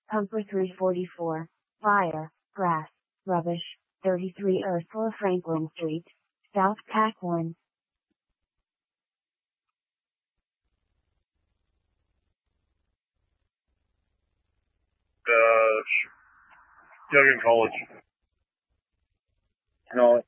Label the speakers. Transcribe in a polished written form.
Speaker 1: Pumper 344. Fire, grass, rubbish, 33 Ursula Franklin Street, South Pack 1.
Speaker 2: Young in college.
Speaker 3: No,